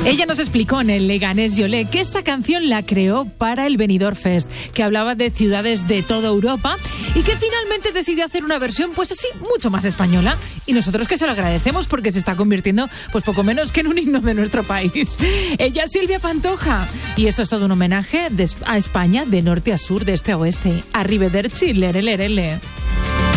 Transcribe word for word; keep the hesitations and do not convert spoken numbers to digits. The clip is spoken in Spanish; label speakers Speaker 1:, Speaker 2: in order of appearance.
Speaker 1: Ella nos explicó en el Leganés Yolé que esta canción la creó para el Benidorm Fest, que hablaba de ciudades de toda Europa y que finalmente decidió hacer una versión pues así mucho más española, y nosotros que se lo agradecemos porque se está convirtiendo pues poco menos que en un himno de nuestro país. Ella es Silvia Pantoja y esto es todo un homenaje de, a España de norte a sur, de este a oeste. Arrivederci, lere, lere, lere.